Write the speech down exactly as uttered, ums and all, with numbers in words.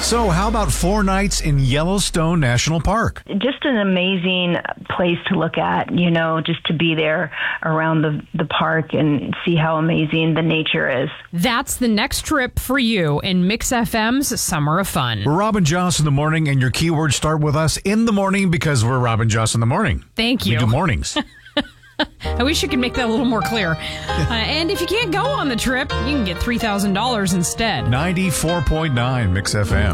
So how about four nights in Yellowstone National Park? Just an amazing place to look at, you know, just to be there around the, the park and see how amazing the nature is. That's the next trip for you in Mix F M's Summer of Fun. We're Rob and Joss in the morning, and your keywords start with us in the morning because we're Rob and Joss in the morning. Thank you. We do mornings. I wish you could make that a little more clear. Uh, and if you can't go on the trip, you can get three thousand dollars instead. ninety-four point nine Mix F M.